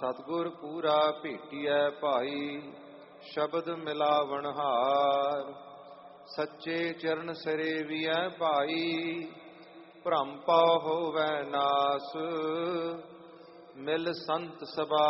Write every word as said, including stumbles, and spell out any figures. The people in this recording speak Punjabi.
ਸਤਿਗੁਰ ਪੂਰਾ ਭੇਟੀਐ ਭਾਈ, ਸ਼ਬਦ ਮਿਲਾਵਣ ਹਾਰ। ਸੱਚੇ ਚਰਨ ਸਰੇਵੀਐ ਭਾਈ, ਭ੍ਰਮ ਭਉ ਹੋਵੈ ਨਾਸ। ਮਿਲ ਸੰਤ ਸਭਾ